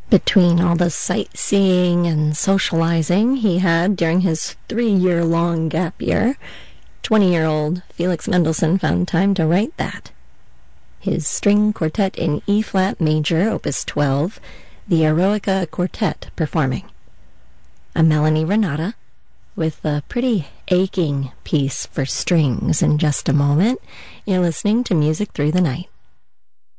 Between all the sightseeing and socializing he had during his 3-year-long gap year, 20-year-old Felix Mendelssohn found time to write that. His string quartet in E-flat major, Opus 12, the Eroica Quartet performing. A Melanie Renata, with a pretty aching piece for strings in just a moment. You're listening to Music Through the Night.